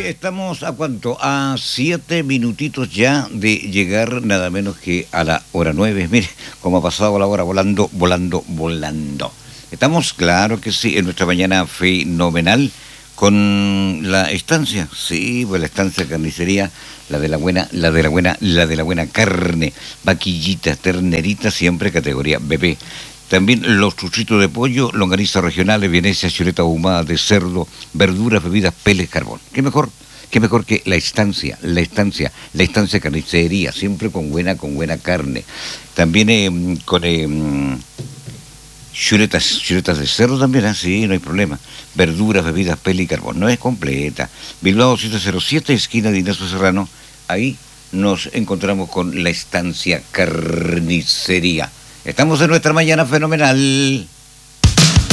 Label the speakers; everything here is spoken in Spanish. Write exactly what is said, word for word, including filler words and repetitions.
Speaker 1: estamos a cuánto, a siete minutitos ya de llegar nada menos que a la hora nueve. Mire, cómo ha pasado la hora volando, volando, volando. Estamos, claro que sí, en nuestra mañana fenomenal con la estancia, sí, pues la estancia carnicería, la de la buena, la de la buena, la de la buena carne, vaquillitas, terneritas, siempre categoría bebé. También los chuchitos de pollo, longanizas regionales, vienesa, chuleta ahumada de cerdo, verduras, bebidas, peles, carbón. ¿Qué mejor? ¿Qué mejor que la estancia? La estancia, la estancia carnicería, siempre con buena, con buena carne. También eh, con eh, chuletas, chuletas de cerdo también, ¿eh? Sí, no hay problema. Verduras, bebidas, peles y carbón. No es completa. Bilbao siete cero siete, esquina de Ignacio Serrano. Ahí nos encontramos con la estancia carnicería. Estamos en nuestra mañana fenomenal.